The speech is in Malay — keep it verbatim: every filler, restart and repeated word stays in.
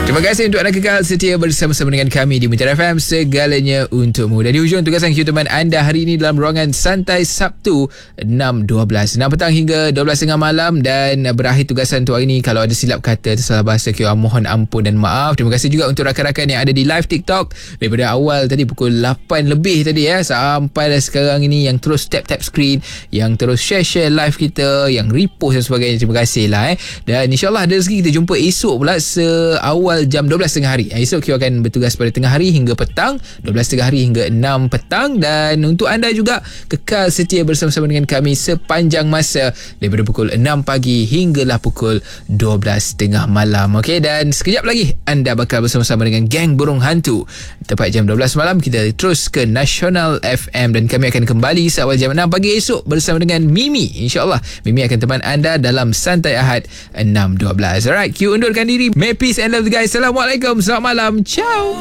Terima kasih untuk anda kekal setia bersama-sama dengan kami di Mutiara F M, segalanya untukmu. Dan di hujung tugasan Q teman anda hari ini dalam ruangan santai Sabtu enam dua belas, enam petang hingga dua belas tiga puluh malam. Dan berakhir tugasan untuk hari ini. Kalau ada silap kata, tersalah bahasa, Q mohon ampun dan maaf. Terima kasih juga untuk rakan-rakan yang ada di live TikTok daripada awal tadi pukul lapan lebih tadi ya, sampai dah sekarang ini, yang terus tap-tap screen, yang terus share-share live kita, yang repost dan sebagainya. Terima kasih lah eh. Dan insyaAllah ada rezeki kita jumpa esok pula seawal jam dua belas tengah hari. Esok Q akan bertugas pada tengah hari hingga petang, dua belas tengah hari hingga enam petang. Dan untuk anda juga kekal setia bersama-sama dengan kami sepanjang masa daripada pukul enam pagi hinggalah pukul dua belas tengah malam. Okey, dan sekejap lagi anda bakal bersama-sama dengan Geng Burung Hantu. Tepat jam dua belas malam kita terus ke Nasional F M dan kami akan kembali seawal jam enam pagi esok bersama dengan Mimi. InsyaAllah Mimi akan teman anda dalam Santai Ahad enam dua belas. Alright, Q undurkan diri. May peace and love guys. Assalamualaikum, selamat malam, ciao.